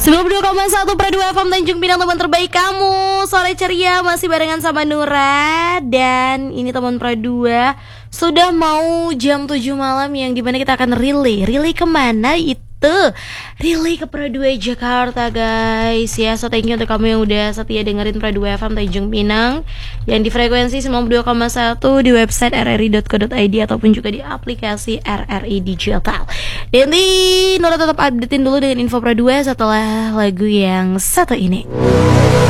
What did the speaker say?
92,1 Pradu FM Tanjung Pinang, teman terbaik kamu. Sore ceria masih barengan sama Nura. Dan ini teman Pradu, sudah mau jam 7 malam yang dimana kita akan relay kemana itu? Relay ke Pradu Jakarta guys ya. So thank you untuk kamu yang udah setia dengerin Pradu FM Tanjung Pinang yang di frekuensi 92,1 di website rri.co.id ataupun juga di aplikasi RRI Digital. Dan Nura tetap updatein dulu dengan info Pradu setelah lagu yang satu ini.